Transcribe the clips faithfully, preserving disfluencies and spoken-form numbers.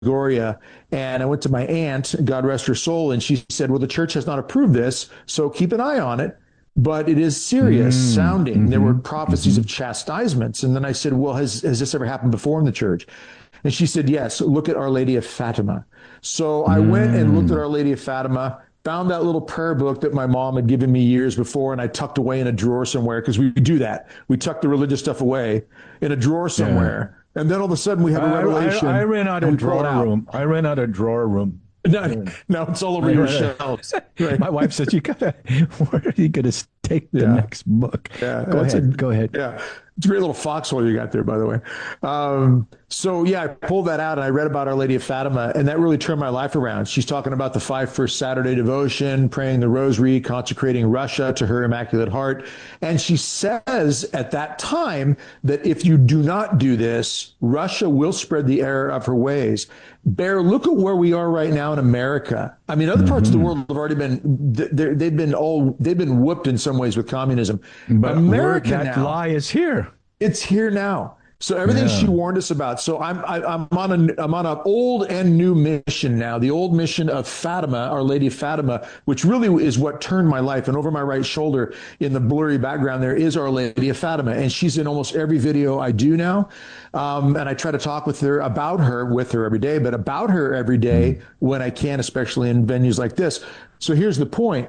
Medjugorje, and I went to my aunt, God rest her soul, and she said, "Well, the church has not approved this, so keep an eye on it." But it is serious Mm, sounding. There were mm-hmm, prophecies mm-hmm. of chastisements. And then I said, "Well, has, has this ever happened before in the church?" And she said, "Yes, look at Our Lady of Fatima." So I went and looked at Mm. Our Lady of Fatima, found that little prayer book that my mom had given me years before, and I tucked away in a drawer somewhere because we do that. We tuck the religious stuff away in a drawer Yeah. somewhere. And then all of a sudden we have a I, I I revelation ran out and of we pull it drawer out. room. I ran out of drawer room. Now, And now it's all over I your ran shelves. out. Right. My wife says, "You gotta, where are you gonna take the Yeah. next book?" Yeah, Go that's a ahead. Go ahead. yeah. It's a great little foxhole you got there, by the way. Um, so yeah, I pulled that out and I read about Our Lady of Fatima, and that really turned my life around. She's talking about the five first Saturday devotion, praying the Rosary, consecrating Russia to her Immaculate Heart, and she says at that time that if you do not do this, Russia will spread the error of her ways. Bear, look at where we are right now in America. I mean, other parts of the Hmm. world have already been they've been all they've been whooped in some ways with communism. But word America that now, lie is here. it's here now. So everything she Yeah. warned us about. So I'm I, I'm on a I'm on an old and new mission now. The old mission of Fatima, Our Lady of Fatima, which really is what turned my life. And over my right shoulder, in the blurry background, there is Our Lady of Fatima, and she's in almost every video I do now. Um, and I try to talk with her about her with her every day, but about her every Mm. day when I can, especially in venues like this. So here's the point.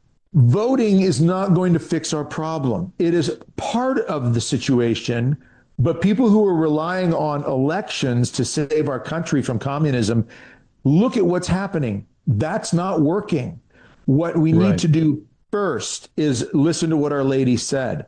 Voting is not going to fix our problem. It is part of the situation, but people who are relying on elections to save our country from communism, look at what's happening. That's not working. What we need Right. to do first is listen to what Our Lady said.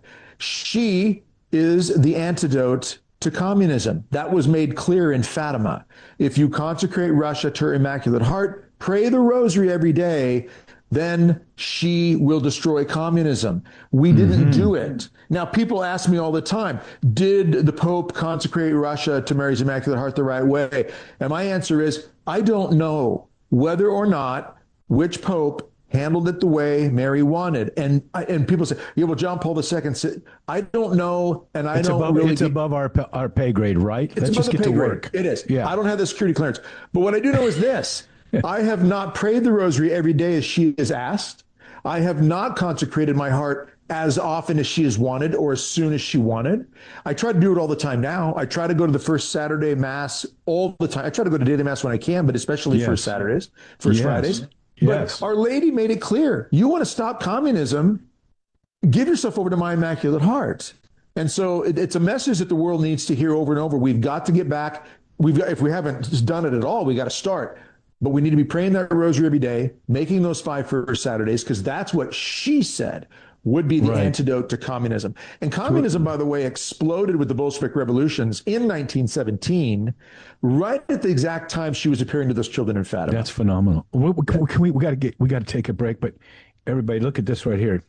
She is the antidote to communism. That was made clear in Fatima. If you consecrate Russia to her Immaculate Heart, pray the Rosary every day, then she will destroy communism. We didn't Hmm. do it. Now, people ask me all the time, did the Pope consecrate Russia to Mary's Immaculate Heart the right way? And my answer is, I don't know whether or not which Pope handled it the way Mary wanted. And and people say, yeah, well, John Paul the Second said, I don't know, and I It's don't above really it's get, above our our pay grade, right? it's Let's above just the get pay to grade. work. It is. Yeah. I don't have the security clearance. But what I do know is this. I have not prayed the rosary every day as she is asked. I have not consecrated my heart as often as she has wanted or as soon as she wanted. I try to do it all the time now. I try to go to the first Saturday Mass all the time. I try to go to daily Mass when I can, but especially first Yes. Saturdays, first Yes. Fridays. But Yes. Our Lady made it clear. You want to stop communism, give yourself over to my Immaculate Heart. And so it, it's a message that the world needs to hear over and over. We've got to get back. We've got, if we haven't done it at all, we got to start. But we need to be praying that rosary every day, making those five first Saturdays, because that's what she said would be the Right. antidote to communism. And communism, To- by the way, exploded with the Bolshevik revolutions in nineteen seventeen, right at the exact time she was appearing to those children in Fatima. That's phenomenal. We, we, can we we got to get we got to take a break, but everybody look at this right here.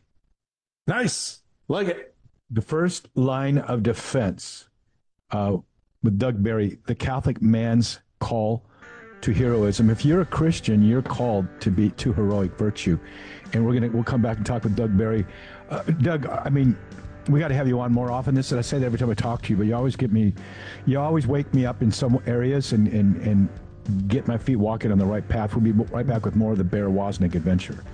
Nice. Like it. The first line of defense uh, with Doug Barry, the Catholic man's call to heroism. If you're a Christian, you're called to be to heroic virtue, and we're gonna we'll come back and talk with Doug Barry. Uh, Doug, I mean, we got to have you on more often. This, and I say that every time I talk to you, but you always get me, you always wake me up in some areas and and and get my feet walking on the right path. We'll be right back with more of the Bear Wozniak adventure.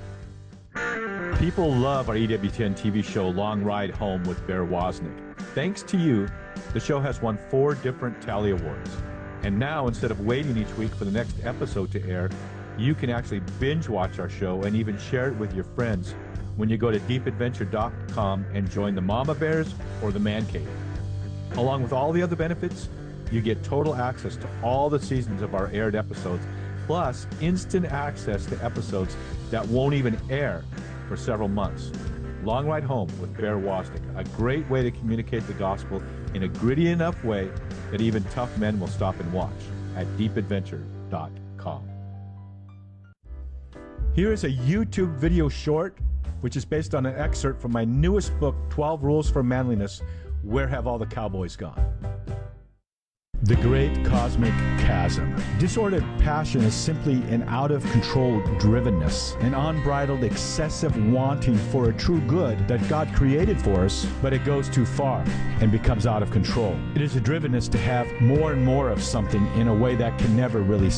People love our E W T N T V show, Long Ride Home with Bear Wozniak. Thanks to you, the show has won four different Tally Awards. And now, instead of waiting each week for the next episode to air, you can actually binge watch our show and even share it with your friends when you go to deep adventure dot com and join the Mama Bears or the Man Cave. Along with all the other benefits, you get total access to all the seasons of our aired episodes, plus instant access to episodes that won't even air for several months. Long Ride Home with Bear Wozniak, a great way to communicate the gospel in a gritty enough way that even tough men will stop and watch at deep adventure dot com. Here is a YouTube video short, which is based on an excerpt from my newest book, twelve Rules for Manliness, Where Have All the Cowboys Gone? The great cosmic chasm. Disordered passion is simply an out-of-control drivenness, an unbridled excessive wanting for a true good that God created for us, but it goes too far and becomes out of control. It is a drivenness to have more and more of something in a way that can never really